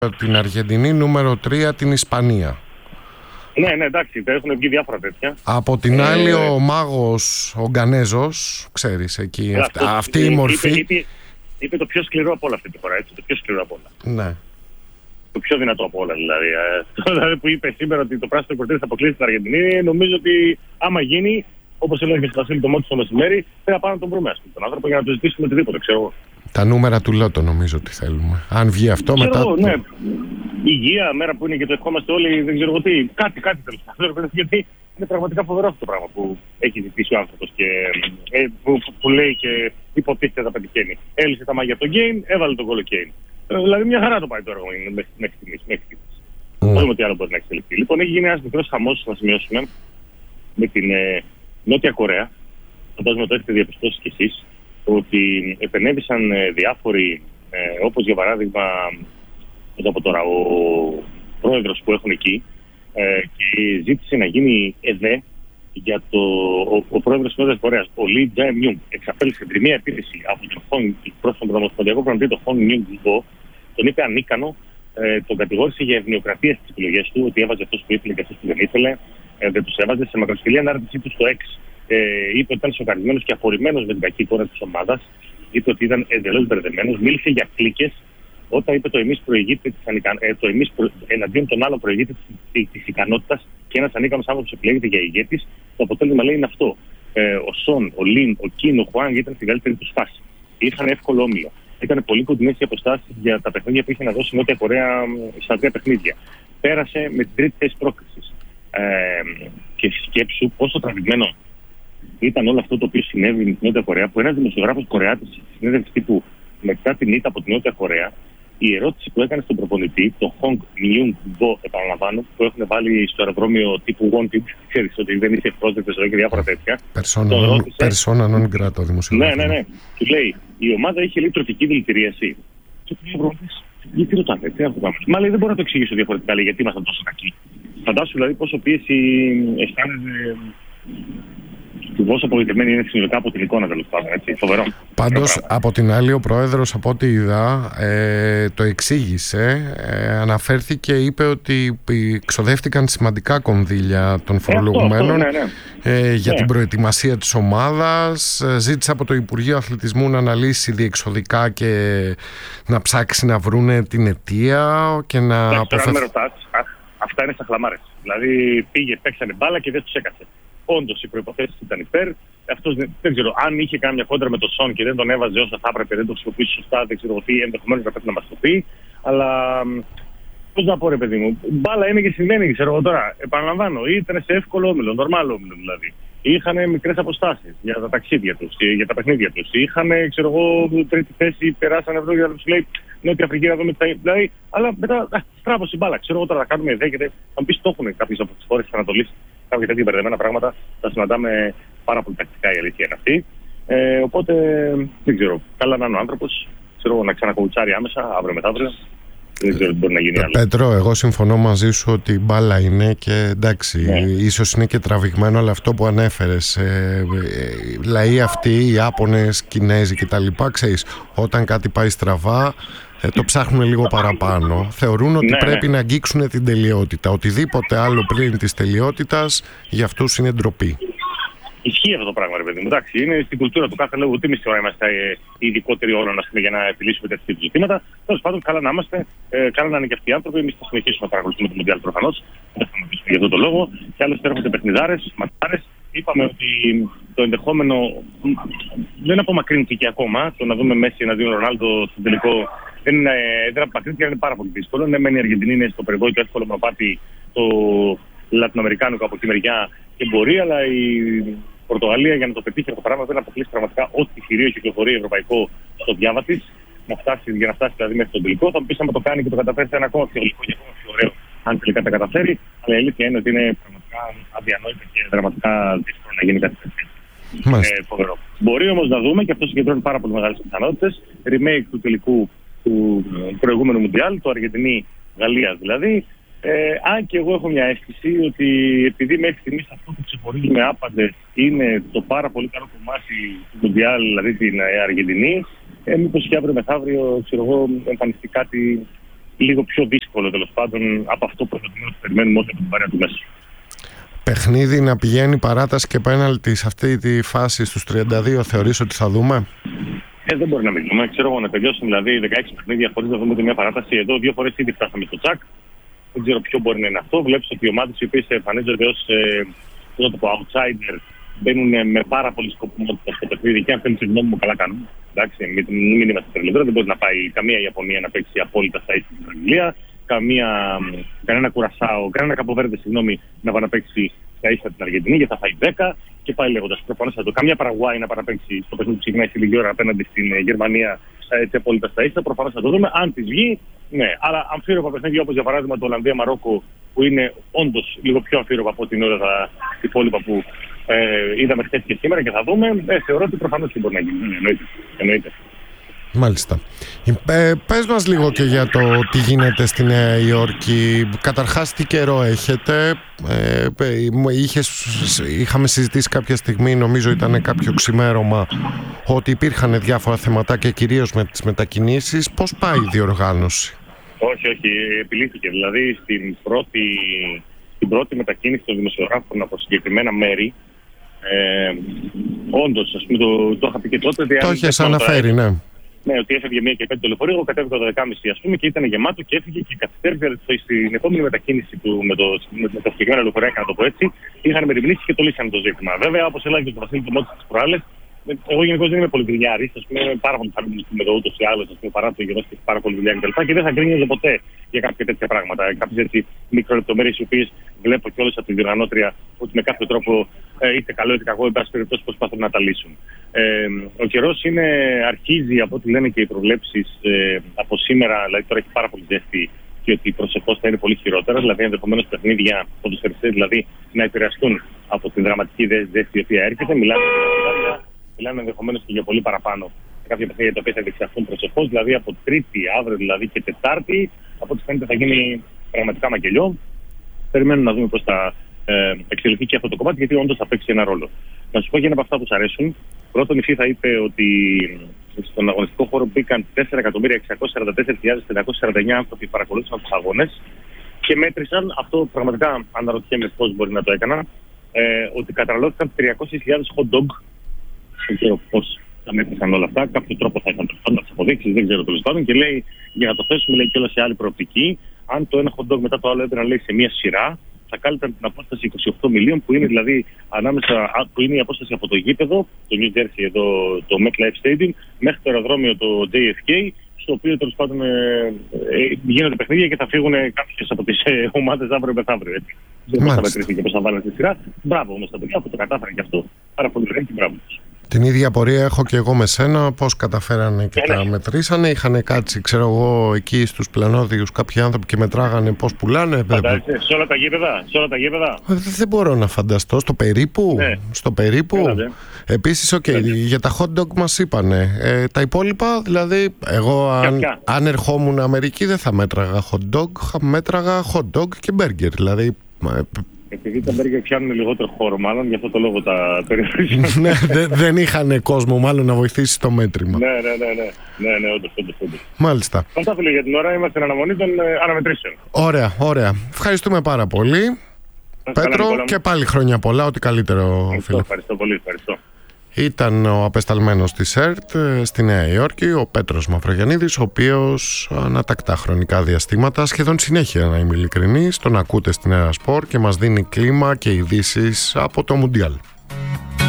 την Αργεντινή, νούμερο 3 την Ισπανία. Ναι, εντάξει, έχουν βγει διάφορα τέτοια. Από την άλλη ο μάγος, ο Γκανέζος, ξέρεις εκεί, αυτή η μορφή. Είπε το πιο σκληρό από όλα αυτή τη φορά, έτσι, το πιο σκληρό από όλα. Ναι. Το πιο δυνατό από όλα, δηλαδή. Δηλαδή που είπε σήμερα ότι το πράσινο κορτέλι θα αποκλείσει την Αργεντινή, νομίζω ότι άμα γίνει, όπως έλεγε και στο Βασίλη το Μότι το μεσημέρι, πρέπει να πάμε να τον βρούμε τον άνθρωπο για να του ζητήσουμε οτιδήποτε, ξέρω εγώ. Τα νούμερα του Λότο νομίζω ότι θέλουμε. Αν βγει αυτό ξέρω μετά. Εγώ, ναι. Υγεία, μέρα που είναι και το ευχόμαστε όλοι, δεν ξέρω τι. Κάτι τέλος πάντων. Γιατί είναι πραγματικά φοβερό αυτό το πράγμα που έχει ζητήσει ο άνθρωπος και που λέει και υποτίθεται τα πετυχαίνει. Έλυσε τα μάγια από το game, έβαλε τον γκολ Κέιν. Δηλαδή μια χαρά το πάει το έργο μέχρι στιγμής. Δεν δούμε τι άλλο μπορεί να εξελιχθεί. Λοιπόν, έχει γίνει ένας μικρός χαμός, να σημειώσουμε, με την Νότια Κορέα. Φαντάζομαι το έχετε διαπιστώσει κι εσείς, ότι επενέβησαν διάφοροι, όπως για παράδειγμα από τώρα ο πρόεδρος που έχουν εκεί, και ζήτησε να γίνει ΕΔΕ για ο πρόεδρος της Νότιας Κορέας, ο Λι Τζάε Μιούγκ. Εξαπέλυσε τριμία επίθεση από τον Ομοσπονδιακό Προνοτή, τον Χον Μιούγκ Γκο, τον είπε ανίκανο, τον κατηγόρησε για ευνοιοκρατία στις επιλογές του, ότι έβαζε αυτός που ήθελε και αυτός που δεν ήθελε, δεν τους έβαζε. Σε μακροσκελή ανάρτησή του στο X είπε ότι ήταν σοκαρισμένος και αφορημένος με την κακή εικόνα της ομάδας. Είπε ότι ήταν εντελώς μπερδεμένος, μίλησε για κλίκες. Όταν είπε το εμείς εναντίον των άλλων προηγείται της ικανότητας και ένας ανίκανος άνθρωπος επιλέγεται για ηγέτης, το αποτέλεσμα λέει είναι αυτό. Ο Σον, ο Λιν, ο Κιν, ο Χουάνγκ ήταν στην καλύτερη τους φάση. Είχαν εύκολο όμιλο. Ήταν πολύ κοντινές οι αποστάσεις για τα παιχνίδια που είχε να δώσει η Νότια Κορέα στα 3 παιχνίδια. Πέρασε με την τρίτη θέση πρόκρισης. Και σκέψου πόσο τραβηγμένο ήταν όλο αυτό το οποίο συνέβη με την Νότια Κορέα, που ένας δημοσιογράφος Κορεάτης στη συνέντευξη τύπου μετά την ήττα από την Νότια Κορέα, η ερώτηση που έκανε στον προπονητή, τον Χονγκ Μιούγκ Γκο, επαναλαμβάνω, που έχουν βάλει στο αεροδρόμιο τύπου Wanted, ξέρεις ότι δεν είσαι ευπρόσδεκτος και διάφορα τέτοια. Persona non grata δημοσιογράφο. Ναι. Του λέει, η ομάδα είχε λίγο τροφική δηλητηρίαση. Και του λέει ο προπονητής, γιατί ρωτάτε, τι να το κάνουμε. Μα λέει, δεν μπορώ να το εξηγήσω διαφορετικά, λέει, γιατί ήμασταν τόσο κακοί. Φαντάσου δηλαδή πόσο πίεση αισθάνεσαι. Πόσο απογοητευμένοι είναι συνολικά από την εικόνα, τέλος πάντων. Φοβερό. Πάντως, από την άλλη, ο πρόεδρος, από ό,τι είδα, το εξήγησε. Αναφέρθηκε, είπε ότι ξοδεύτηκαν σημαντικά κονδύλια των φορολογουμένων για την προετοιμασία της ομάδας. Ζήτησε από το Υπουργείο Αθλητισμού να αναλύσει διεξοδικά και να ψάξει να βρούνε την αιτία και να αποφεύγουν. Αν με ρωτάς, αυτά είναι στα χλαμάρες. Δηλαδή, παίξανε μπάλα και δεν τους έκατσε. Όντως οι προϋποθέσεις ήταν υπέρ. Αυτός δεν ξέρω, αν είχε κάνει μια κόντρα με τον Σον και δεν τον έβαζε όσο θα έπρεπε, δεν το χρησιμοποιήσει σωστά, δεν ξέρω τι, ενδεχομένως να πρέπει να μας το πει. Αλλά πώς να πω, ρε παιδί μου, μπάλα είναι και σημαίνει, ξέρω εγώ τώρα. Επαναλαμβάνω, ήταν σε εύκολο όμιλο, νορμάλ όμιλο δηλαδή. Είχαν μικρές αποστάσεις για τα ταξίδια τους, για τα παιχνίδια τους. Είχαν, ξέρω εγώ, τρίτη θέση, περάσανε αυτό για να τους λέει Νότια Αφρική να δούμε τι θα γίνει. Δηλαδή, αλλά μετά στράβωσε η μπάλα. Ξέρω εγώ τώρα να κάνουμε ιδέα και θα μου πει το έχουν κάποιες από τις χώρες της Ανατολής. Κάποια τέτοια μπερδεμένα πράγματα τα συναντάμε πάρα πολύ τακτικά, η αλήθεια είναι αυτή. Οπότε δεν ξέρω. Καλά να είναι ο άνθρωπος. Ξέρω να ξανακοουτσάρει άμεσα αύριο μεθαύριο. Δεν ξέρω τι μπορεί να γίνει άλλο. Πέτρο, εγώ συμφωνώ μαζί σου ότι η μπάλα είναι και εντάξει, ίσως είναι και τραβηγμένο, αλλά αυτό που ανέφερες, λαοί αυτοί, οι Ιάπωνες, Κινέζοι κτλ. Ξέρεις, όταν κάτι πάει στραβά, το ψάχνουν λίγο παραπάνω. Θεωρούν ότι πρέπει να αγγίξουν την τελειότητα. Οτιδήποτε άλλο πριν της τελειότητας για αυτούς είναι ντροπή. Ισχύει αυτό το πράγμα, ρε παιδί μου. Εντάξει, είναι στην κουλτούρα του κάθε λόγου. Ούτε εμείς τώρα είμαστε οι ειδικότεροι όλων για να επιλύσουμε τέτοιου ζητήματα. Τέλος πάντων, καλά να είμαστε, καλά να είναι και αυτοί οι άνθρωποι. Εμείς θα συνεχίσουμε να παρακολουθούμε το Μουντιάλ προφανώς. Δεν θα σταματήσουμε για αυτό το λόγο. Και άλλωστε έρχονται παιχνιδάρες, ματάρες. Είπαμε ότι το ενδεχόμενο δεν απομακρύνθηκε και ακόμα. Το να δούμε Μέση εναντίον Ρονάλντο στο τελικό δεν απομακρύνθηκε, είναι πάρα πολύ δύσκολο. Ναι, μεν η Αργεντινή είναι στο περιβόητο εύκολο μονοπάτι το λατινοαμερικάνικο από τη μεριά και μπορεί, αλλά η Πορτογαλία για να το πετύχει αυτό το πράγμα δεν αποκλείσει πραγματικά ό,τι θηρίο κυκλοφορεί ευρωπαϊκό στο διάβα της. Για να φτάσει δηλαδή μέχρι τον τελικό. Θα μου πει άμα το κάνει και το καταφέρει, θα είναι ακόμα πιο γλυκό και ακόμα πιο ωραίο αν τελικά τα καταφέρει. Αλλά η αλήθεια είναι ότι είναι πραγματικά αδιανόητο και δραματικά δύσκολο να γίνει κάτι τέτοιο. Φοβερό. Μπορεί όμως να δούμε, και αυτό συγκεντρώνει πάρα πολύ μεγάλες πιθανότητες, remake του τελικού του προηγούμενου Μουντιάλ, το Αργεντινή-Γαλλία δηλαδή. Αν και εγώ έχω μια αίσθηση ότι επειδή μέχρι στιγμής αυτό που ξεχωρίζουμε άπαντες είναι το πάρα πολύ καλό κομμάτι του Μουντιάλ, δηλαδή την Αργεντινή, μήπως και αύριο μεθαύριο, ξέρω εγώ, εμφανιστεί κάτι λίγο πιο δύσκολο τέλος πάντων από αυτό που περιμένουμε όλοι από την παρέα του μέσα. Παιχνίδι να πηγαίνει παράταση και πέναλτι σε αυτή τη φάση στους 32, θεωρείς ότι θα δούμε? Δεν μπορεί να μην δούμε. Ξέρω εγώ να τελειώσουν δηλαδή 16 παιχνίδια χωρίς να δούμε ούτε μια παράταση. Εδώ 2 φορές ήδη φτάσαμε στο τσακ. Δεν ξέρω ποιο μπορεί να είναι αυτό. Βλέπεις ότι οι ομάδες οι οποίες εμφανίζονται ως outsider μπαίνουν με πάρα πολύ σκοπιμότητα στο παιχνίδι και αν θέλουν τη γνώμη μου καλά κάνουν. Εντάξει, μην είμαστε τρελοί. Δεν μπορεί να πάει καμία Ιαπωνία να παίξει απόλυτα στα ίσα στην Αγγλία. Κανένα Κουρασάο, κανένα Καποβέρντε, να πάει να παίξει στα ίσα την Αργεντινή, γιατί θα φάει 10 και πάει λέγοντας. Προφανώς θα το. Καμία Παραγουάη να πάει να παίξει στο παιχνίδι που ξεκινάει στη λίγη ώρα απέναντι στην Γερμανία έτσι απόλυτα στα ίσα. Προφανώς θα το δούμε. Αν τη βγει, ναι. Αλλά αμφίροπα παιχνίδια όπως για παράδειγμα το Ολλανδία-Μαρόκο, που είναι όντως λίγο πιο αμφίροπα από την ώρα τα υπόλοιπα που είδαμε χθες και σήμερα και θα δούμε, θεωρώ ότι προφανώς δεν μπορεί να γίνει. Εννοείται. Μάλιστα. Πες μας λίγο και για το τι γίνεται στη Νέα Υόρκη. Καταρχάς, τι καιρό έχετε? Είχαμε συζητήσει κάποια στιγμή, νομίζω ήταν κάποιο ξημέρωμα, ότι υπήρχαν διάφορα θεματάκια, κυρίως με τις μετακινήσεις. Πώς πάει η διοργάνωση? Όχι, επιλύθηκε. Δηλαδή στην πρώτη μετακίνηση των δημοσιογράφων από συγκεκριμένα μέρη, όντως, ας πούμε, το είχα πει και τότε. Το έχεις αναφέρει, ναι. Ναι, ότι έφευγε 1 και 5 το λεωφορείο, εγώ κατέβηκα το 10.30 ας πούμε και ήταν γεμάτο και έφυγε και καθυστέρησε στην επόμενη μετακίνηση του με το συγκεκριμένο λεωφορείο, να το πω έτσι. Είχαν μεριμνήσει και το λύσανε το ζήτημα. Βέβαια, όπως έλεγε και ο Βασίλης του Μότσης τις προάλλες, εγώ γενικώς δεν είμαι πολύ δουλειάρης, ας πούμε, είμαι πάρα πολύ χαρούμενος με το ούτως ή άλλως, ας πούμε, παρά το γεγονός ότι έχει πάρα πολύ δουλειά κτλ. Και δεν θα γκρίνιαζε ποτέ για κάποια τέτοια πράγματα. Κάποιες έτσι μικρολεπτομέρειες, οι οποίες βλέπω κιόλας από τη διοργανώτρια ότι με κάποιο τρόπο είτε καλό είτε κακό, εν πάση περιπτώσει, προσπαθούν να τα λύσουν. Ο καιρός αρχίζει από ό,τι λένε και οι προβλέψεις από σήμερα, δηλαδή τώρα έχει πάρα πολύ ζέστη και ότι προσεχώς θα είναι πολύ χειρότερα. Δηλαδή, ενδεχομένως παιχνίδια ποδοσφαιριστές δηλαδή να επηρεαστούν από την δραματική ζέστη η οποία έρχεται. Μιλάνε ενδεχομένως και για πολύ παραπάνω κάποια παιχνίδια τα οποία θα διεξαχθούν προσεχώς. Δηλαδή από Τρίτη, αύριο δηλαδή και Τετάρτη, από ό,τι φαίνεται θα γίνει πραγματικά μακελιό. Περιμένουμε να δούμε πώς θα εξελιχθεί και αυτό το κομμάτι, γιατί όντως θα παίξει ένα ρόλο. Να σου πω και ένα από αυτά που σου αρέσουν. Πρώτον, η FIFA είπε ότι στον αγωνιστικό χώρο μπήκαν 4.644.549 άνθρωποι που παρακολούθησαν τους αγώνες και μέτρησαν, αυτό πραγματικά αναρωτιέμαι πώς μπορεί να το έκαναν, ότι καταναλώθηκαν 300.000 hot dog. Δεν ξέρω πώς θα μέτρησαν όλα αυτά. Κάποιο τρόπο θα είχαν να τις αποδείξεις, δεν ξέρω τέλος πάντων. Και λέει, για να το θέσουμε, λέει κιόλας σε άλλη προοπτική, αν το ένα hot dog μετά το άλλο έδαιναν, λέει, σε μία σειρά, θα κάλυπταν την απόσταση 28 μιλίων, που είναι δηλαδή που είναι η απόσταση από το γήπεδο, το New Jersey, εδώ, το MetLife Stadium, μέχρι το αεροδρόμιο, το JFK, στο οποίο τέλος πάντων γίνονται παιχνίδια και θα φύγουν κάποιες από τις ομάδες αύριο μεθαύριο. Δεν θα μετρήσει και πώς θα βάλουν στη σειρά. Μπράβο όμως τα παιδιά που το κατάφεραν και αυτό. Πάρα πολύ ωραία και μπράβο τους. Την ίδια πορεία έχω και εγώ με σένα. Πώς καταφέρανε και τα μετρήσανε? Είχαν κάτσει, ξέρω εγώ, εκεί στους πλανόδιους κάποιοι άνθρωποι και μετράγανε πώς πουλάνε. Σε όλα τα γήπεδα. Δεν μπορώ να φανταστώ. Στο περίπου. Ναι. Στο περίπου. Επίσης, για τα hot dog μας είπανε. Τα υπόλοιπα, δηλαδή, εγώ αν ερχόμουν Αμερική δεν θα μέτραγα hot dog, θα μέτραγα hot dog και burger. Δηλαδή. Επειδή τα μπέργκερ πιάνουν λιγότερο χώρο, μάλλον γι' αυτό το λόγο τα περιορίζουν. Ναι, δεν είχαν κόσμο, μάλλον να βοηθήσει το μέτρημα. Ναι, όντως. Μάλιστα. Αυτά, φίλε, για την ώρα είμαστε εν αναμονή των αναμετρήσεων. Ωραία. Ευχαριστούμε πάρα πολύ, Πέτρο, και πάλι χρόνια πολλά, ό,τι καλύτερο, φίλε. Ευχαριστώ πολύ. Ήταν ο απεσταλμένος της ΕΡΤ στη Νέα Υόρκη, ο Πέτρος Μαυρογιαννίδης, ο οποίος ανατακτά χρονικά διαστήματα, σχεδόν συνέχεια να είμαι ειλικρινής, τον ακούτε στην Έρα Σπορ και μας δίνει κλίμα και ειδήσεις από το Μουντιάλ.